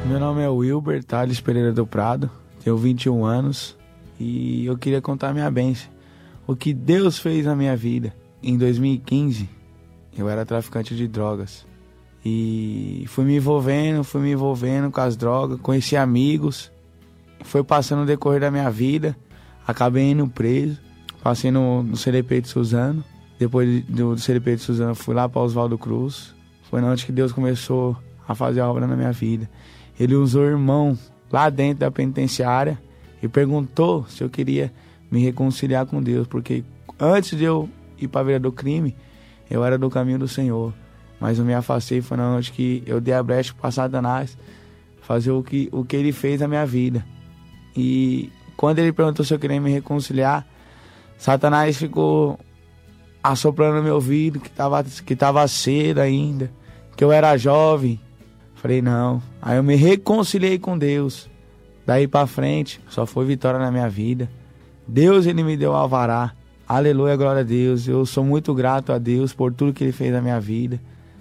Meu nome é Wilber Thales Pereira do Prado, tenho 21 anos e eu queria contar minha bênção. O que Deus fez na minha vida. Em 2015, eu era traficante de drogas e fui me envolvendo com as drogas, conheci amigos, foi passando o decorrer da minha vida, acabei indo preso, passei no CDP de Suzano, depois do CDP de Suzano fui lá para Oswaldo Cruz, foi onde que Deus começou a fazer a obra na minha vida. Ele usou o irmão lá dentro da penitenciária e perguntou se eu queria me reconciliar com Deus, porque antes de eu ir para a vida do crime, eu era do caminho do Senhor, mas eu me afastei, foi na noite que eu dei a brecha para Satanás fazer o que ele fez na minha vida. E quando ele perguntou se eu queria me reconciliar, Satanás ficou assoprando no meu ouvido que tava cedo ainda, que eu era jovem. Falei, não. Aí eu me reconciliei com Deus. Daí pra frente, só foi vitória na minha vida. Deus, ele me deu o alvará. Aleluia, glória a Deus. Eu sou muito grato a Deus por tudo que ele fez na minha vida.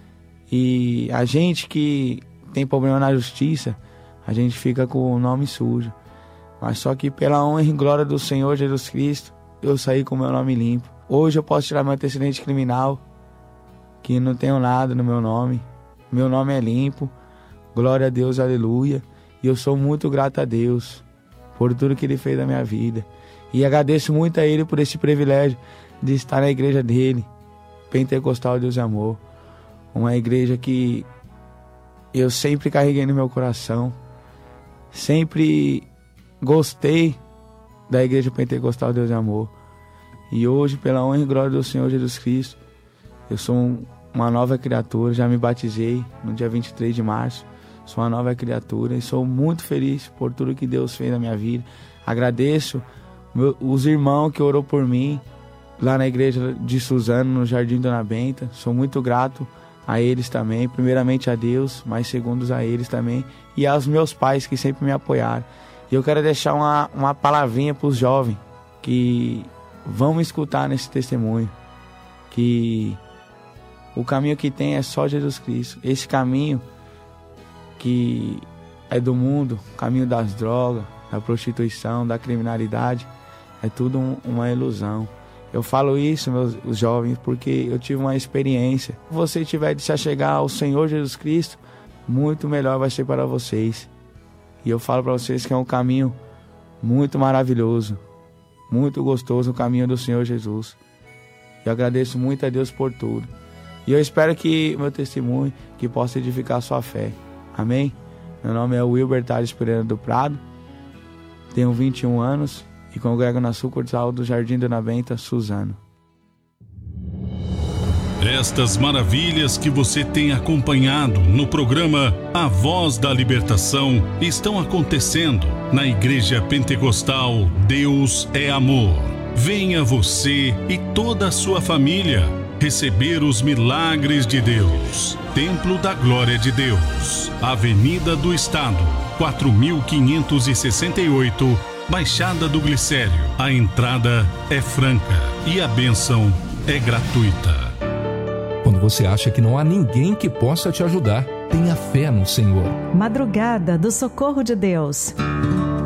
E a gente que tem problema na justiça, a gente fica com o nome sujo. Mas só que pela honra e glória do Senhor Jesus Cristo, eu saí com o meu nome limpo. Hoje eu posso tirar meu antecedente criminal, que não tenho nada no meu nome. Meu nome é limpo. Glória a Deus, aleluia. E eu sou muito grato a Deus por tudo que ele fez na minha vida. E agradeço muito a ele por esse privilégio de estar na igreja dele, Pentecostal Deus e Amor. Uma igreja que eu sempre carreguei no meu coração. Sempre gostei da igreja Pentecostal Deus e Amor. E hoje, pela honra e glória do Senhor Jesus Cristo, eu sou uma nova criatura. Já me batizei no dia 23 de março. Sou uma nova criatura e sou muito feliz por tudo que Deus fez na minha vida. Agradeço os irmãos que orou por mim lá na igreja de Suzano, no Jardim Dona Benta. Sou muito grato a eles também, primeiramente a Deus, mas segundos a eles também, e aos meus pais que sempre me apoiaram. E eu quero deixar uma palavrinha para os jovens que vão me escutar nesse testemunho, que o caminho que tem é só Jesus Cristo. Esse caminho que é do mundo, o caminho das drogas, da prostituição, da criminalidade, é tudo uma ilusão. Eu falo isso, meus jovens, porque eu tive uma experiência. Se você tiver de se achegar ao Senhor Jesus Cristo, muito melhor vai ser para vocês. E eu falo para vocês que é um caminho muito maravilhoso, muito gostoso, o caminho do Senhor Jesus. Eu agradeço muito a Deus por tudo. E eu espero que meu testemunho que possa edificar a sua fé. Amém? Meu nome é Wilber Thales Pereira do Prado, tenho 21 anos e congrego na sucursal do Jardim Dona Benta, Suzano. Estas maravilhas que você tem acompanhado no programa A Voz da Libertação estão acontecendo na Igreja Pentecostal Deus é Amor. Venha você e toda a sua família receber os milagres de Deus. Templo da Glória de Deus, Avenida do Estado, 4568, Baixada do Glicério. A entrada é franca e a bênção é gratuita. Quando você acha que não há ninguém que possa te ajudar, tenha fé no Senhor. Madrugada do Socorro de Deus.